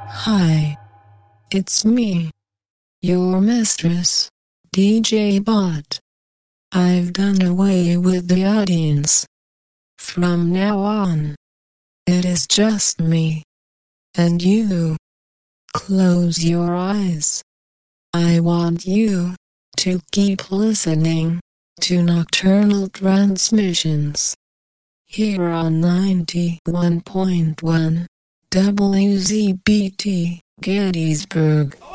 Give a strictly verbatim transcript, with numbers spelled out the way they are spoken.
Hi. It's me. Your mistress, D J Bot. I've done away with the audience. From now on, it is just me. And you. Close your eyes. I want you to keep listening to Nocturnal Transmissions here on ninety-one point one W Z B T Gettysburg.